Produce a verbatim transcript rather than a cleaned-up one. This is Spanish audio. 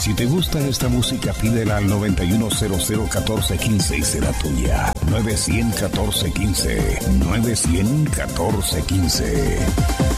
Si te gusta esta música, pídela al nueve uno cero cero uno cuatro uno cinco y será tuya. nueve uno cero uno cuatro uno cinco. nueve uno cero uno cuatro uno cinco.